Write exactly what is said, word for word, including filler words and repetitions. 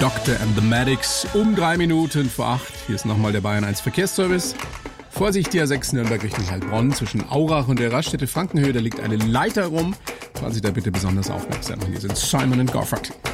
Doctor and the Medics um drei Minuten vor acht. Hier ist nochmal der Bayern eins Verkehrsservice. Vorsicht, die A sechs Nürnberg Richtung Heilbronn. Zwischen Aurach und der Raststätte Frankenhöhe, da liegt eine Leiter rum. Fahren Sie da bitte besonders aufmerksam. Hier sind Simon and Garfunkel.